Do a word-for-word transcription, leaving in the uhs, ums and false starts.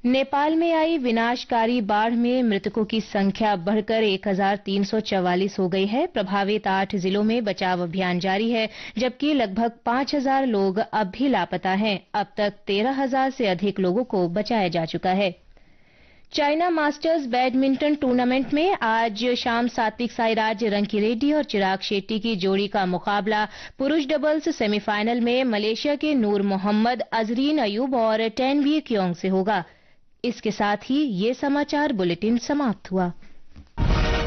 नेपाल में आई विनाशकारी बाढ़ में मृतकों की संख्या बढ़कर एक हजार तीन सौ चौवालीस हो गई है। प्रभावित आठ जिलों में बचाव अभियान जारी है, जबकि लगभग पांच हजार लोग अब भी लापता हैं। अब तक तेरह हजार से अधिक लोगों को बचाया जा चुका है। चाइना मास्टर्स बैडमिंटन टूर्नामेंट में आज शाम सात्विक साईराज रंकीरेड्डी और चिराग शेट्टी की जोड़ी का मुकाबला पुरुष डबल्स सेमीफाइनल में मलेशिया के नूर मोहम्मद, अजरीन अयूब और टेनवी क्योंग से होगा। इसके साथ ही ये समाचार बुलेटिन समाप्त हुआ।